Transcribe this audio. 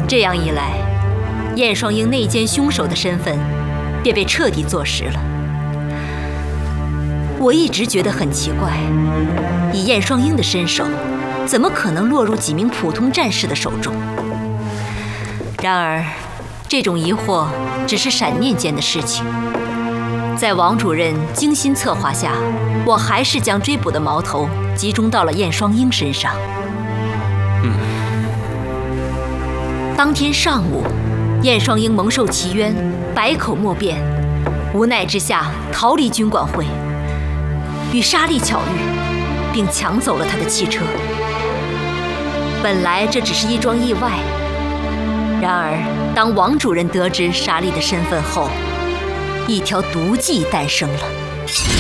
这样一来，燕双鹰内奸凶手的身份便被彻底坐实了。我一直觉得很奇怪，以燕双鹰的身手，怎么可能落入几名普通战士的手中？然而，这种疑惑只是闪念间的事情。在王主任精心策划下，我还是将追捕的矛头集中到了燕双鹰身上。当天上午，燕双鹰蒙受其冤，百口莫辩，无奈之下逃离军管会，与沙莉巧遇，并抢走了他的汽车。本来这只是一桩意外，然而当王主任得知沙莉的身份后，一条毒计诞生了。